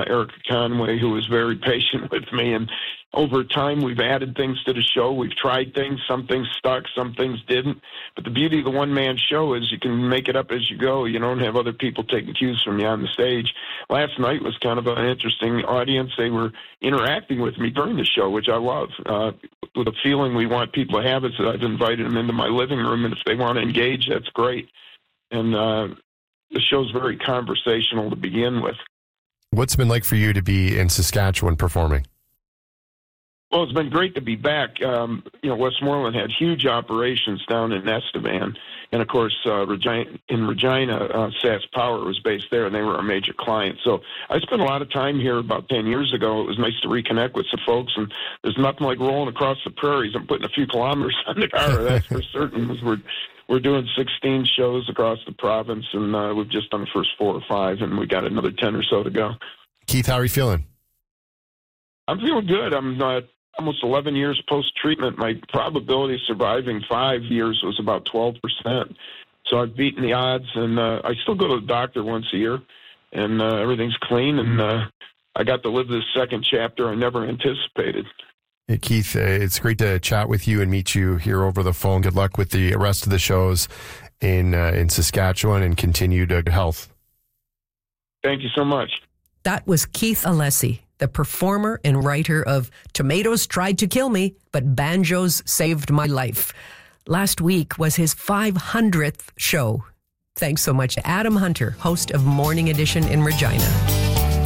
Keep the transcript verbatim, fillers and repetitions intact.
Erica Conway, who was very patient with me. And over time, we've added things to the show. We've tried things. Some things stuck, some things didn't. But the beauty of the one-man show is you can make it up as you go. You don't have other people taking cues from you on the stage. Last night was kind of an interesting audience. They were interacting with me during the show, which I love. Uh, with a feeling we want people to have is that I've invited them into my living room, and if they want to engage, that's great. And uh, the show's very conversational to begin with. What's it been like for you to be in Saskatchewan performing? Well, it's been great to be back. Um, you know, Westmoreland had huge operations down in Estevan. And, of course, uh, Regina, in Regina, uh, S A S Power was based there, and they were a major client. So I spent a lot of time here about ten years ago. It was nice to reconnect with some folks, and there's nothing like rolling across the prairies and putting a few kilometers on the car, that's for certain. We're, we're doing sixteen shows across the province, and uh, we've just done the first four or five, and we got another ten or so to go. Keith, how are you feeling? I'm feeling good. I'm uh, almost eleven years post-treatment. My probability of surviving five years was about twelve percent. So I've beaten the odds, and uh, I still go to the doctor once a year, and uh, everything's clean, and uh, I got to live this second chapter I never anticipated. Hey, Keith, uh, it's great to chat with you and meet you here over the phone. Good luck with the rest of the shows in, uh, in Saskatchewan, and continued uh, health. Thank you so much. That was Keith Alessi, the performer and writer of Tomatoes Tried to Kill Me, but Banjos Saved My Life. Last week was his five hundredth show. Thanks so much to Adam Hunter, host of Morning Edition in Regina.